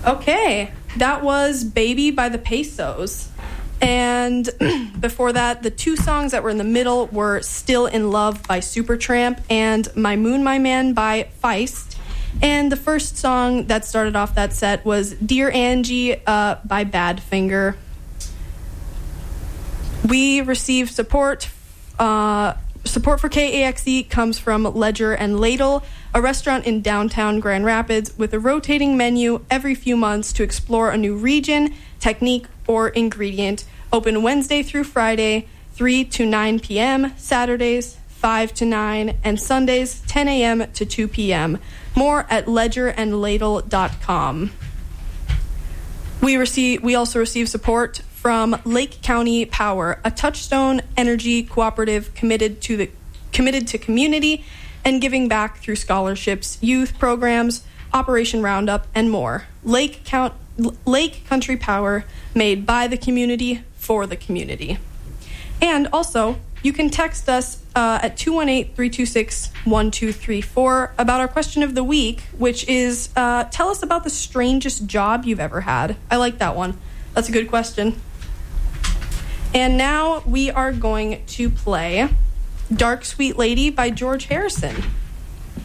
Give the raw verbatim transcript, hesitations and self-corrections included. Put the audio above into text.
Okay, that was Baby by the Pesos. And before that, the two songs that were in the middle were Still in Love by Supertramp and My Moon, My Man by Feist. And the first song that started off that set was Dear Angie uh, by Badfinger. We received support. Uh, support for K A X E comes from Ledger and Ladle, a restaurant in downtown Grand Rapids with a rotating menu every few months to explore a new region, technique, or ingredient. Open Wednesday through Friday, three to nine p.m., Saturdays, five to nine, and Sundays, ten a.m. to two p.m. More at ledger and ladle dot com. We receive, we also receive support from Lake County Power, a Touchstone Energy cooperative committed to the committed to community and giving back through scholarships, youth programs, Operation Roundup, and more. Lake Count, Lake Country Power, made by the community for the community. And also, you can text us uh, at two one eight, three two six, one two three four about our question of the week, which is, uh, tell us about the strangest job you've ever had. I like that one. That's a good question. And now we are going to play Dark Sweet Lady by George Harrison.